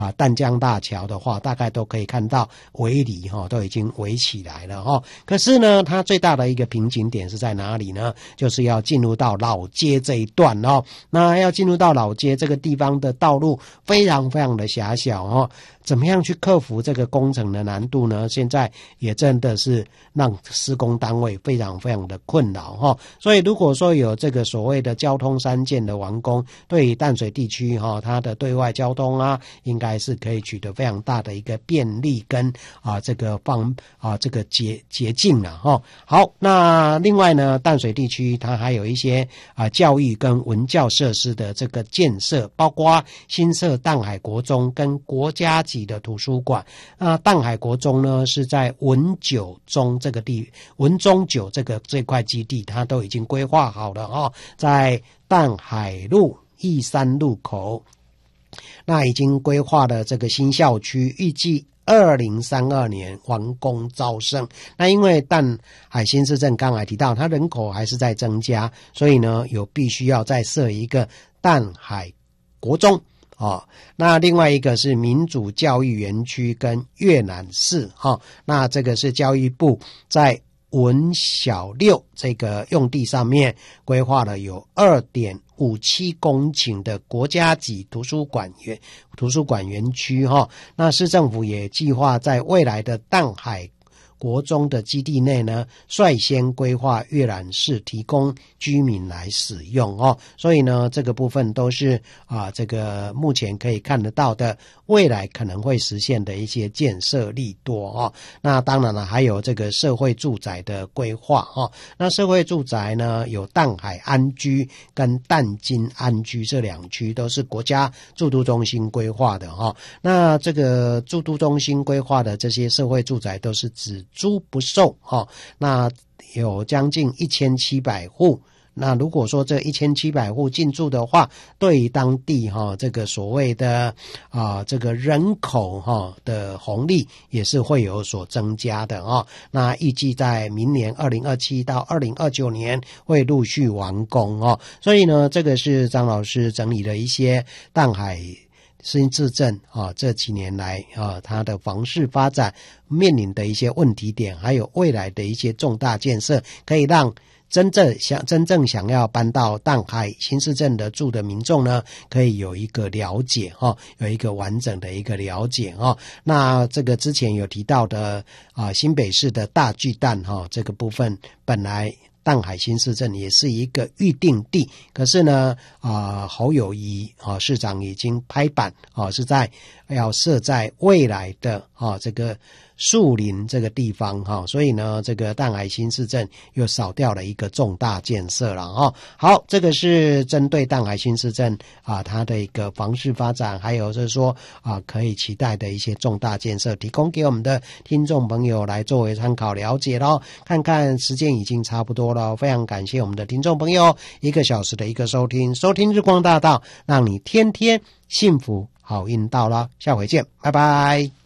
淡江大桥的话，大概都可以看到围篱都已经围起来了可是呢，它最大的一个瓶颈点是在哪里呢？就是要进入到老街这一段那要进入到老街这个地方的道路非常非常的狭小怎么样去克服这个工程的难度呢？现在也真的是让施工单位非常非常的困扰所以如果说有这个所谓的交通3件的完工，对于淡水地区它的对外交通应该是可以取得非常大的一个便利跟这个这个捷径了好，那另外呢，淡水地区它还有一些教育跟文教设施的这个建设，包括新设淡海国中跟国家级的图书馆。淡海国中呢是在文中九这块基地，它都已经规划好了在淡海路义山路口，那已经规划了这个新校区，预计2032年完工招生。那因为淡海新市镇刚才提到它人口还是在增加，所以呢有必须要再设一个淡海国中那另外一个是民主教育园区跟越南市那这个是教育部在文小六这个用地上面规划了有2.57公顷的国家级图书馆园区那市政府也计划在未来的淡海国中的基地内呢，率先规划阅览室提供居民来使用所以呢这个部分都是这个目前可以看得到的未来可能会实现的一些建设利多那当然了，还有这个社会住宅的规划那社会住宅呢有淡海安居跟淡金安居这2区都是国家住都中心规划的那这个住都中心规划的这些社会住宅都是只租不售那有将近1700户。那如果说这1700户进驻的话，对于当地这个所谓的这个人口的红利也是会有所增加的那预计在明年2027到2029年会陆续完工所以呢这个是张老师整理了一些淡海新市镇这几年来它的房市发展面临的一些问题点，还有未来的一些重大建设，可以让真正想要搬到淡海新市镇的住的民众呢，可以有一个了解有一个完整的一个了解那这个之前有提到的新北市的大巨蛋这个部分本来淡海新市镇也是一个预定地，可是呢侯友宜市长已经拍板是要设在未来的这个树林这个地方所以呢这个淡海新市镇又少掉了一个重大建设了好，这个是针对淡海新市镇它的一个房市发展，还有就是说可以期待的一些重大建设，提供给我们的听众朋友来作为参考了解咯。看看时间已经差不多了，非常感谢我们的听众朋友1个小时的一个收听日光大道，让你天天幸福好运到了，下回见，拜拜。